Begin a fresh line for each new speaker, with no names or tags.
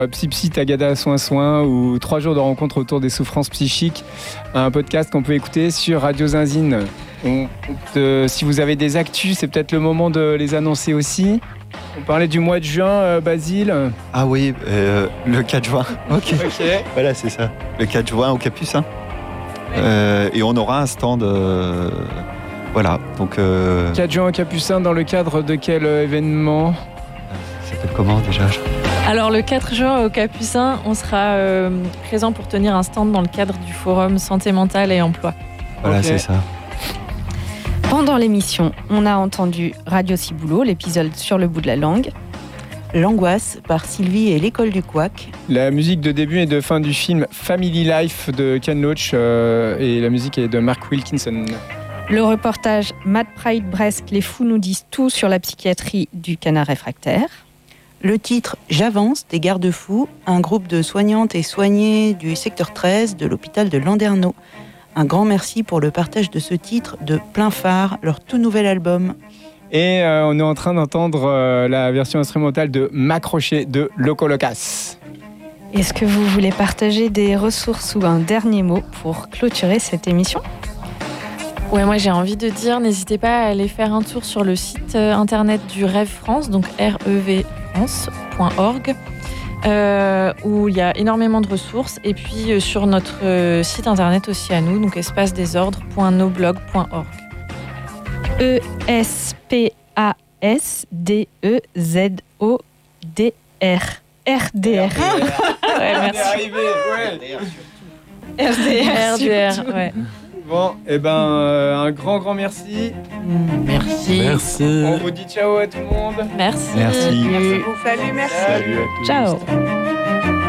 Psy Tagada Soin ou 3 jours de rencontre autour des souffrances psychiques, un podcast qu'on peut écouter sur Radio Zinzine. Si vous avez des actus, c'est peut-être le moment de les annoncer aussi. On parlait du mois de juin, Basile.
Ah oui, le 4 juin. Ok. Voilà, c'est ça. Le 4 juin au Capucin. Et on aura un stand. Voilà. Donc,
4 juin au Capucin, dans le cadre de quel événement ?
Ça s'appelle comment déjà ?
Alors le 4 juin au Capucin, on sera présent pour tenir un stand dans le cadre du forum Santé mentale et emploi.
Voilà, okay. C'est ça.
Pendant l'émission, on a entendu Radio Ciboulot, l'épisode sur le bout de la langue. L'angoisse par Sylvie et l'école du couac.
La musique de début et de fin du film Family Life de Ken Loach et la musique est de Mark Wilkinson.
Le reportage Mad Pride Brest, les fous nous disent tout sur la psychiatrie du canard réfractaire.
Le titre « J'avance » des garde-fous, un groupe de soignantes et soignés du secteur 13 de l'hôpital de Landerneau. Un grand merci pour le partage de ce titre de Plein Phare, leur tout nouvel album.
Et on est en train d'entendre la version instrumentale de M'accrocher de Loco Locas.
Est-ce que vous voulez partager des ressources ou un dernier mot pour clôturer cette émission ?
Ouais, moi j'ai envie de dire, n'hésitez pas à aller faire un tour sur le site internet du Rêve France, donc revfrance.org, où il y a énormément de ressources, et puis sur notre site internet aussi à nous, donc espacedesordres.noblog.org.
ESPASDEZODR. RDR.
Ouais, merci. RDR, ouais.
Bon, un grand merci.
Merci.
On vous dit ciao à tout le monde.
Merci.
Merci.
Merci à vous. Salut, merci.
Salut à tous.
Ciao.